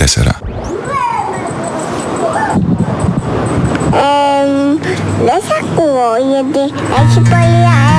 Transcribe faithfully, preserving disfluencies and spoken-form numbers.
τέσσερα. Ε, δεν σ' ακούω γιατί έχει πολύ αέρα.